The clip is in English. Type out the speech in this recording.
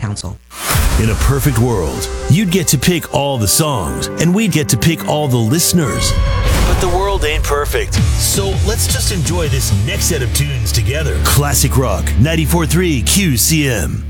Council. In a perfect world, you'd get to pick all the songs, and we'd get to pick all the listeners. But the world ain't perfect. So let's just enjoy this next set of tunes together. Classic Rock 94.3 QCM.